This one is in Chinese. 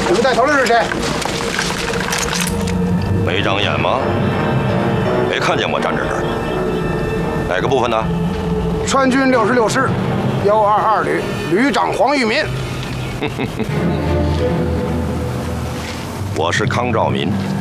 这个带头的是谁？ 没长眼吗？没看见我站在这儿？哪个部分的？ 川军66师122旅旅长黄玉民。 我是康兆民。